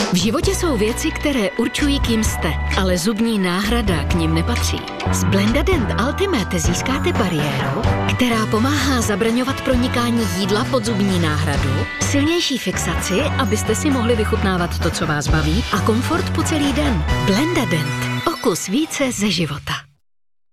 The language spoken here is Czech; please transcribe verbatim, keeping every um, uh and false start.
V životě jsou věci, které určují, kým jste, ale zubní náhrada k nim nepatří. S Blendadent Ultimate získáte bariéru, která pomáhá zabraňovat pronikání jídla pod zubní náhradu, silnější fixaci, abyste si mohli vychutnávat to, co vás baví, a komfort po celý den. Blendadent. O kus více ze života.